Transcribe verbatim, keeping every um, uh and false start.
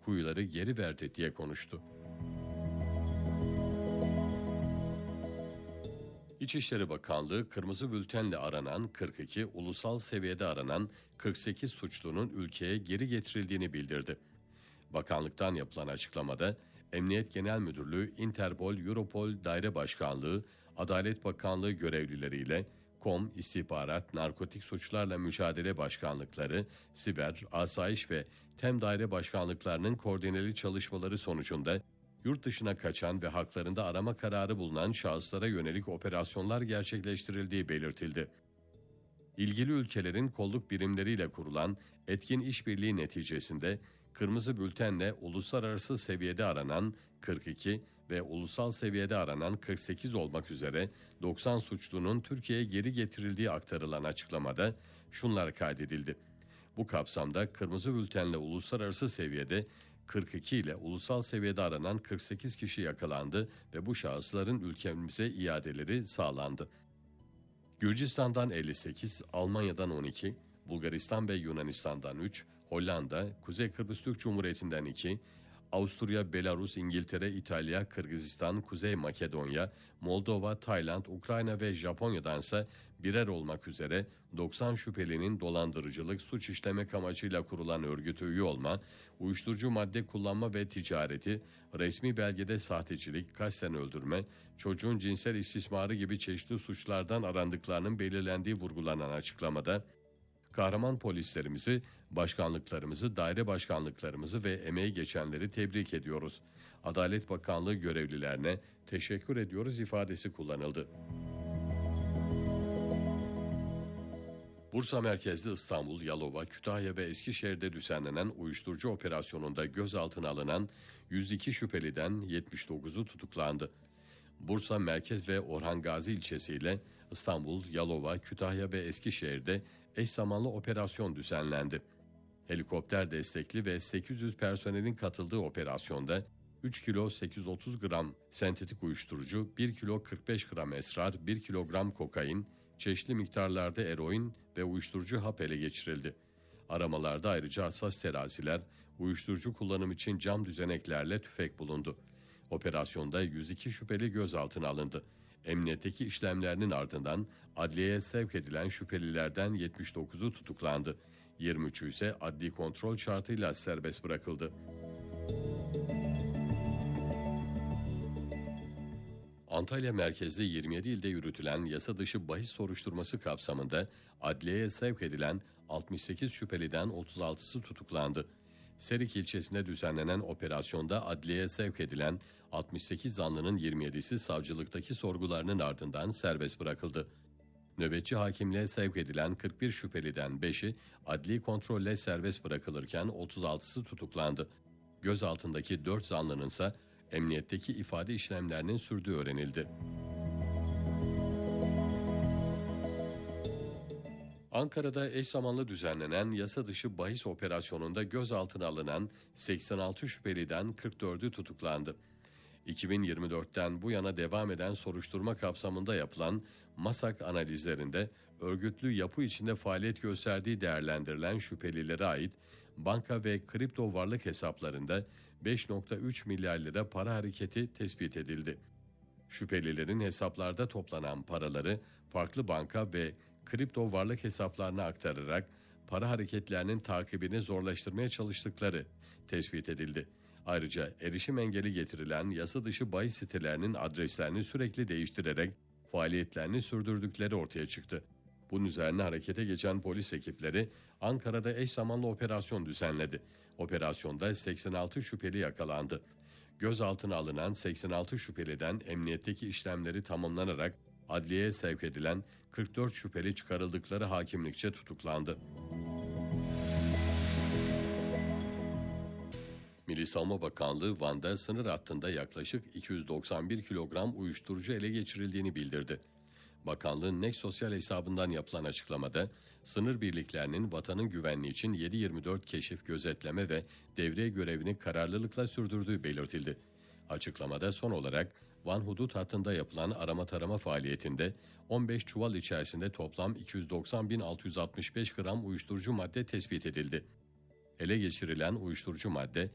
kuyuları geri verdi diye konuştu. İçişleri Bakanlığı kırmızı bültenle aranan kırk iki, ulusal seviyede aranan kırk sekiz suçlunun ülkeye geri getirildiğini bildirdi. Bakanlıktan yapılan açıklamada Emniyet Genel Müdürlüğü, Interpol, Europol Daire Başkanlığı, Adalet Bakanlığı görevlileriyle KOM, İstihbarat, Narkotik Suçlarla Mücadele Başkanlıkları, Siber, Asayiş ve TEM Daire Başkanlıklarının koordineli çalışmaları sonucunda yurt dışına kaçan ve haklarında arama kararı bulunan şahıslara yönelik operasyonlar gerçekleştirildiği belirtildi. İlgili ülkelerin kolluk birimleriyle kurulan etkin işbirliği neticesinde kırmızı bültenle uluslararası seviyede aranan kırk iki ve ulusal seviyede aranan kırk sekiz olmak üzere doksan suçlunun Türkiye'ye geri getirildiği aktarılan açıklamada şunlar kaydedildi. Bu kapsamda kırmızı bültenle uluslararası seviyede kırk iki ile ulusal seviyede aranan kırk sekiz kişi yakalandı ve bu şahısların ülkemize iadeleri sağlandı. Gürcistan'dan elli sekiz, Almanya'dan on iki, Bulgaristan ve Yunanistan'dan üç, Hollanda, Kuzey Kıbrıs Türk Cumhuriyeti'nden iki, Avusturya, Belarus, İngiltere, İtalya, Kırgızistan, Kuzey Makedonya, Moldova, Tayland, Ukrayna ve Japonya'dansa birer olmak üzere doksan şüphelinin dolandırıcılık, suç işlemek amacıyla kurulan örgüte üye olma, uyuşturucu madde kullanma ve ticareti, resmi belgede sahtecilik, kasten öldürme, çocuğun cinsel istismarı gibi çeşitli suçlardan arandıklarının belirlendiği vurgulanan açıklamada, kahraman polislerimizi, başkanlıklarımızı, daire başkanlıklarımızı ve emeği geçenleri tebrik ediyoruz. Adalet Bakanlığı görevlilerine teşekkür ediyoruz ifadesi kullanıldı. Bursa merkezli İstanbul, Yalova, Kütahya ve Eskişehir'de düzenlenen uyuşturucu operasyonunda gözaltına alınan yüz iki şüpheliden yetmiş dokuzu tutuklandı. Bursa Merkez ve Orhan Gazi ilçesiyle İstanbul, Yalova, Kütahya ve Eskişehir'de eş zamanlı operasyon düzenlendi. Helikopter destekli ve sekiz yüz personelin katıldığı operasyonda üç kilo sekiz yüz otuz gram sentetik uyuşturucu, bir kilo kırk beş gram esrar, bir kilogram kokain, çeşitli miktarlarda eroin ve uyuşturucu hap ele geçirildi. Aramalarda ayrıca hassas teraziler, uyuşturucu kullanım için cam düzeneklerle tüfek bulundu. Operasyonda yüz iki şüpheli gözaltına alındı. Emniyetteki işlemlerinin ardından adliyeye sevk edilen şüphelilerden yetmiş dokuzu tutuklandı. yirmi üçü ise adli kontrol şartıyla serbest bırakıldı. Antalya merkezli yirmi yedi ilde yürütülen yasa dışı bahis soruşturması kapsamında adliyeye sevk edilen altmış sekiz şüpheliden otuz altısı tutuklandı. Serik ilçesinde düzenlenen operasyonda adliyeye sevk edilen altmış sekiz zanlının yirmi yedisi savcılıktaki sorgularının ardından serbest bırakıldı. Nöbetçi hakimliğe sevk edilen kırk bir şüpheliden beşi adli kontrolle serbest bırakılırken otuz altısı tutuklandı. Gözaltındaki dört zanlının ise emniyetteki ifade işlemlerinin sürdüğü öğrenildi. Ankara'da eş zamanlı düzenlenen yasa dışı bahis operasyonunda gözaltına alınan seksen altı şüpheliden kırk dördü tutuklandı. iki bin yirmi dörtten bu yana devam eden soruşturma kapsamında yapılan MASAK analizlerinde örgütlü yapı içinde faaliyet gösterdiği değerlendirilen şüphelilere ait banka ve kripto varlık hesaplarında beş virgül üç milyar lira para hareketi tespit edildi. Şüphelilerin hesaplarda toplanan paraları farklı banka ve kripto varlık hesaplarına aktararak para hareketlerinin takibini zorlaştırmaya çalıştıkları tespit edildi. Ayrıca erişim engeli getirilen yasa dışı bahis sitelerinin adreslerini sürekli değiştirerek faaliyetlerini sürdürdükleri ortaya çıktı. Bunun üzerine harekete geçen polis ekipleri Ankara'da eş zamanlı operasyon düzenledi. Operasyonda seksen altı şüpheli yakalandı. Gözaltına alınan seksen altı şüpheliden emniyetteki işlemleri tamamlanarak adliyeye sevk edilen kırk dört şüpheli çıkarıldıkları hakimlikçe tutuklandı. Milli Savunma Bakanlığı Van'da sınır hattında yaklaşık iki yüz doksan bir kilogram uyuşturucu ele geçirildiğini bildirdi. Bakanlığın Net Sosyal hesabından yapılan açıklamada, sınır birliklerinin vatanın güvenliği için yedi yirmi dört keşif, gözetleme ve devriye görevini kararlılıkla sürdürdüğü belirtildi. Açıklamada son olarak Van hudut hattında yapılan arama tarama faaliyetinde on beş çuval içerisinde toplam iki yüz doksan bin altı yüz altmış beş gram uyuşturucu madde tespit edildi. Ele geçirilen uyuşturucu madde